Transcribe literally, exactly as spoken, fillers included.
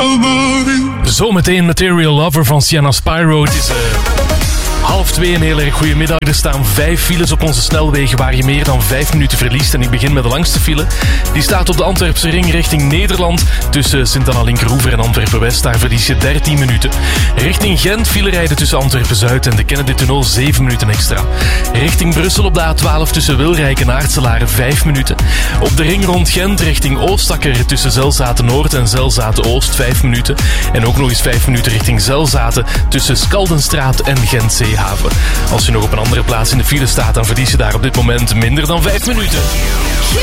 Zometeen Material Lover van Sienna Spyro. Het is uh, half twee, een hele erg goede middag. Er staan vijf files op onze snelwegen waar je meer dan vijf minuten verliest. En ik begin met de langste file. Die staat op de Antwerpse ring richting Nederland. Tussen Sint-Anna-Linkeroever en Antwerpen-West. Daar verlies je dertien minuten. Richting Gent file rijden tussen Antwerpen-Zuid en de Kennedy-tunnel zeven minuten extra. Richting Brussel op de A twaalf tussen Wilrijk en Aartselaren vijf minuten. Op de ring rond Gent richting Oostakker tussen Zelzaten-Noord en Zelzaten-Oost vijf minuten. En ook nog eens vijf minuten richting Zelzaten tussen Skaldenstraat en Gent-Zeehaven. Als je nog op een andere plaats in de file staat, dan verlies je daar op dit moment minder dan vijf minuten.